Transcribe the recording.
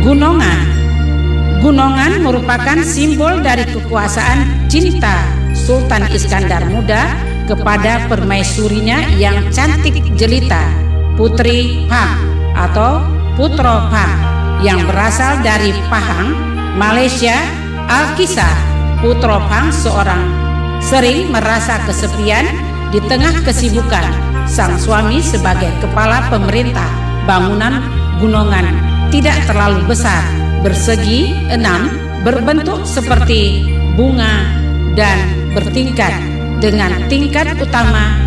Gunongan. Gunongan merupakan simbol dari kekuasaan cinta Sultan Iskandar Muda kepada permaisurinya yang cantik jelita, Putri Pang atau Putro Pang, yang berasal dari Pahang, Malaysia. Alkisah, Putro Pang sering merasa kesepian di tengah kesibukan sang suami sebagai kepala pemerintah. Bangunan gunongan tidak terlalu besar, bersegi 6, berbentuk seperti bunga dan bertingkat dengan tingkat utama